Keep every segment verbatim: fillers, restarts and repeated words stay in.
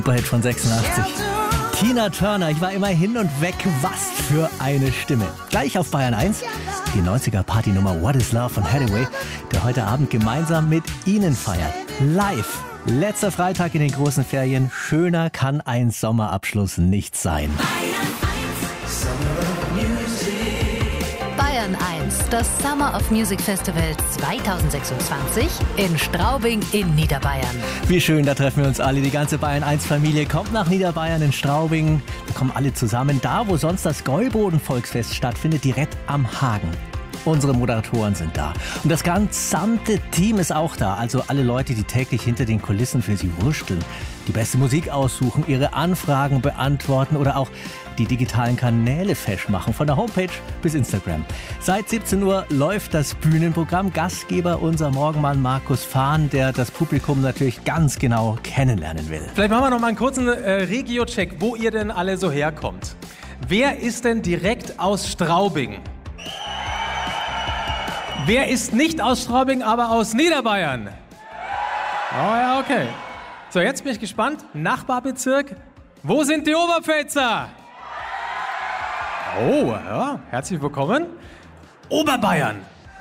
Superhit von sechsundachtzig. Tina Turner, ich war immer hin und weg, was für eine Stimme. Gleich auf Bayern eins, die neunziger Partynummer What is Love von Hathaway, der heute Abend gemeinsam mit Ihnen feiert. Live. Letzter Freitag in den großen Ferien. Schöner kann ein Sommerabschluss nicht sein. Bayern eins, das Summer of Music Festival zweitausendsechsundzwanzig in Straubing in Niederbayern. Wie schön, da treffen wir uns alle. Die ganze Bayern eins Familie kommt nach Niederbayern in Straubing. Wir kommen alle zusammen da, wo sonst das Gäuboden-Volksfest stattfindet, direkt am Hagen. Unsere Moderatoren sind da. Und das gesamte Team ist auch da. Also alle Leute, die täglich hinter den Kulissen für Sie wursteln, die beste Musik aussuchen, ihre Anfragen beantworten oder auch die digitalen Kanäle fesch machen, von der Homepage bis Instagram. Seit siebzehn Uhr läuft das Bühnenprogramm. Gastgeber unser Morgenmann Markus Fahn, der das Publikum natürlich ganz genau kennenlernen will. Vielleicht machen wir noch mal einen kurzen äh, Regio-Check, wo ihr denn alle so herkommt. Wer ist denn direkt aus Straubing? Wer ist nicht aus Straubing, aber aus Niederbayern? Oh ja, okay. So, jetzt bin ich gespannt. Nachbarbezirk. Wo sind die Oberpfälzer? Oh, ja, herzlich willkommen. Oberbayern.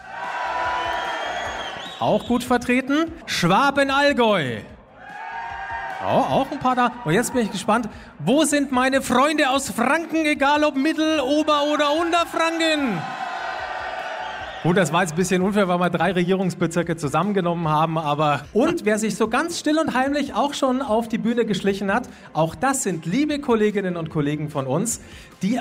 Auch gut vertreten. Schwaben-Allgäu. Oh, auch ein paar da. Und jetzt bin ich gespannt. Wo sind meine Freunde aus Franken, egal ob Mittel-, Ober- oder Unterfranken? Gut, das war jetzt ein bisschen unfair, weil wir drei Regierungsbezirke zusammengenommen haben, aber... Und wer sich so ganz still und heimlich auch schon auf die Bühne geschlichen hat, auch das sind liebe Kolleginnen und Kollegen von uns, die